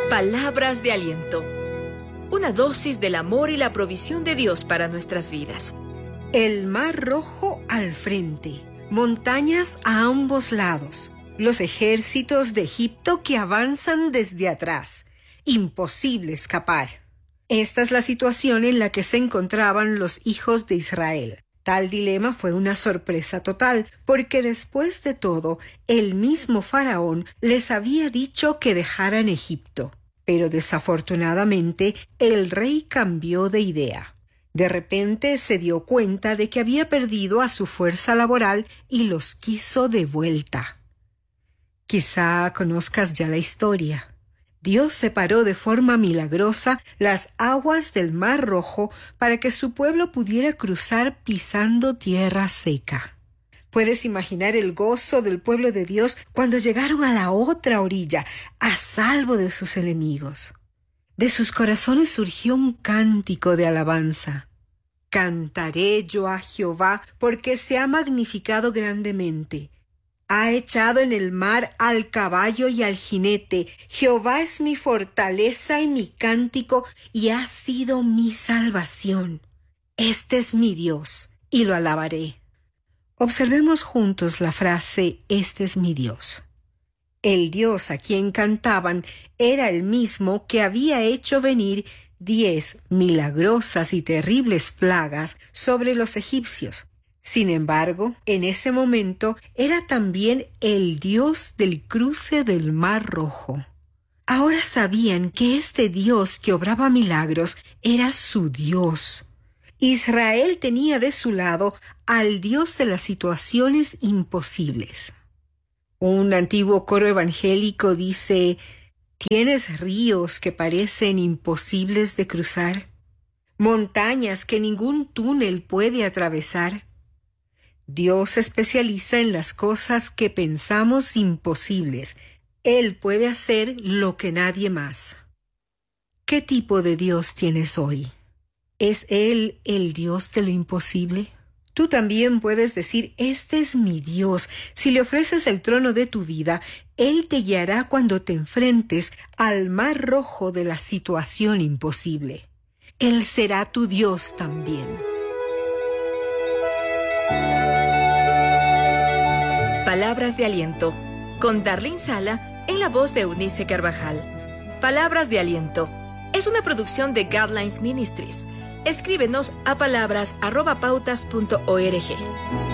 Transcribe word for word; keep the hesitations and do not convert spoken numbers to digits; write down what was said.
Palabras de aliento. Una dosis del amor y la provisión de Dios para nuestras vidas. El mar Rojo al frente, montañas a ambos lados, los ejércitos de Egipto que avanzan desde atrás. Imposible escapar. Esta es la situación en la que se encontraban los hijos de Israel. Tal dilema fue una sorpresa total, porque después de todo, el mismo faraón les había dicho que dejaran Egipto. Pero desafortunadamente, el rey cambió de idea. De repente se dio cuenta de que había perdido a su fuerza laboral y los quiso de vuelta. Quizá conozcas ya la historia. Dios separó de forma milagrosa las aguas del Mar Rojo para que su pueblo pudiera cruzar pisando tierra seca. Puedes imaginar el gozo del pueblo de Dios cuando llegaron a la otra orilla, a salvo de sus enemigos. De sus corazones surgió un cántico de alabanza. Cantaré yo a Jehová porque se ha magnificado grandemente. Ha echado en el mar al caballo y al jinete. Jehová es mi fortaleza y mi cántico, y ha sido mi salvación. Este es mi Dios, y lo alabaré. Observemos juntos la frase, este es mi Dios. El Dios a quien cantaban era el mismo que había hecho venir diez milagrosas y terribles plagas sobre los egipcios. Sin embargo, en ese momento era también el Dios del cruce del Mar Rojo. Ahora sabían que este Dios que obraba milagros era su Dios. Israel tenía de su lado al Dios de las situaciones imposibles. Un antiguo coro evangélico dice: ¿tienes ríos que parecen imposibles de cruzar? ¿Montañas que ningún túnel puede atravesar? Dios se especializa en las cosas que pensamos imposibles. Él puede hacer lo que nadie más. ¿Qué tipo de Dios tienes hoy? ¿Es Él el Dios de lo imposible? Tú también puedes decir, este es mi Dios. Si le ofreces el trono de tu vida, Él te guiará cuando te enfrentes al Mar Rojo de la situación imposible. Él será tu Dios también. Palabras de aliento, con Darlene Sala en la voz de Eunice Carvajal. Palabras de aliento es una producción de Guidelines Ministries. Escríbenos a palabras arroba pautas punto org.